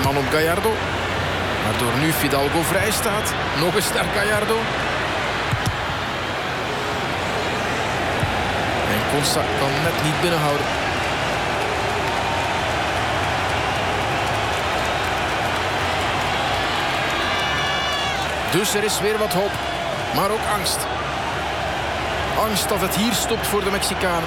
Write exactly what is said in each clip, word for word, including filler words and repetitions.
Twee man op Gallardo. Waardoor nu Fidalgo vrij staat. Nog eens naar Gallardo. En Konsa kan net niet binnenhouden. Dus er is weer wat hoop. Maar ook angst. Angst dat het hier stopt voor de Mexicanen.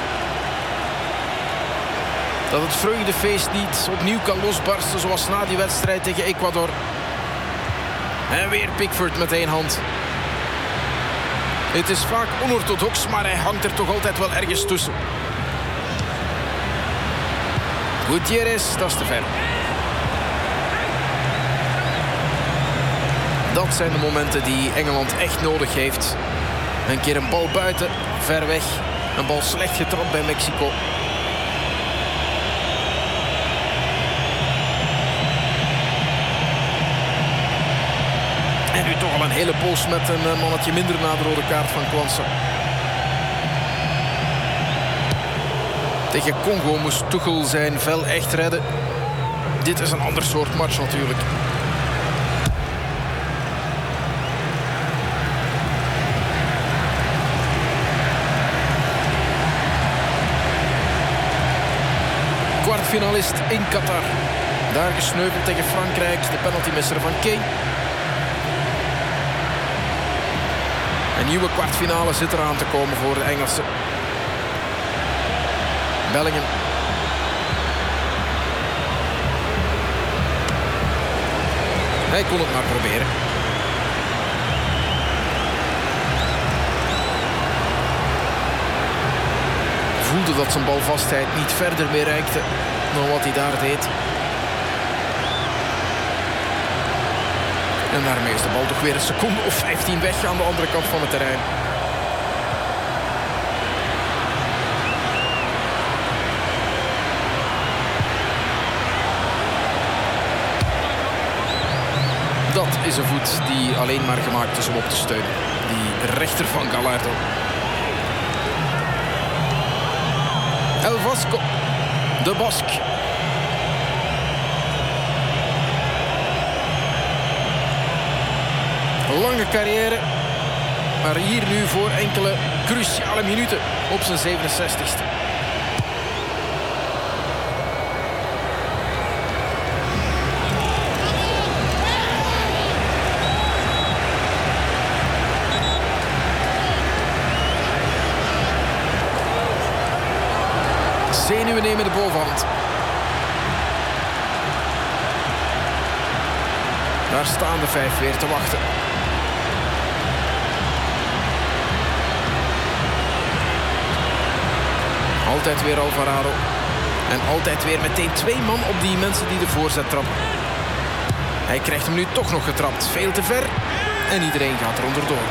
Dat het vreugdefeest niet opnieuw kan losbarsten zoals na die wedstrijd tegen Ecuador. En weer Pickford met één hand. Het is vaak onorthodox, maar hij hangt er toch altijd wel ergens tussen. Gutierrez, dat is te ver. Dat zijn de momenten die Engeland echt nodig heeft. Een keer een bal buiten, ver weg. Een bal slecht getrapt bij Mexico. En nu toch al een hele poos met een mannetje minder na de rode kaart van Kwanza. Tegen Congo moest Tuchel zijn vel echt redden. Dit is een ander soort match natuurlijk. Kwartfinalist in Qatar. Daar gesneuveld tegen Frankrijk. De penaltymisser van Kane. Een nieuwe kwartfinale zit eraan te komen voor de Engelsen. Bellingham. Hij kon het maar proberen. Voelde dat zijn balvastheid niet verder meer reikte dan wat hij daar deed. En daarmee is de bal toch weer een seconde of vijftien weg aan de andere kant van het terrein. Dat is een voet die alleen maar gemaakt is om op te steunen. Die rechter van Gallardo. El Vasco. De Bask. Lange carrière. Maar hier nu voor enkele cruciale minuten op zijn zevenenzestigste. Zenuwen nemen de bovenhand. Daar staan de vijf weer te wachten. Altijd weer Alvarado. En altijd weer meteen twee man op die mensen die de voorzet trappen. Hij krijgt hem nu toch nog getrapt. Veel te ver. En iedereen gaat er onderdoor.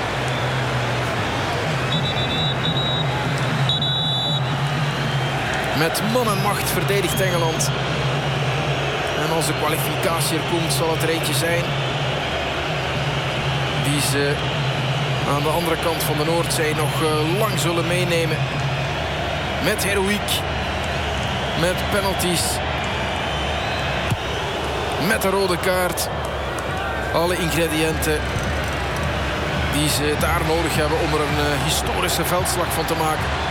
Met man en macht verdedigt Engeland. En als de kwalificatie er komt, zal het er eentje zijn die ze aan de andere kant van de Noordzee nog uh, lang zullen meenemen. Met heroïek, met penalties, met een rode kaart. Alle ingrediënten die ze daar nodig hebben om er een uh, historische veldslag van te maken.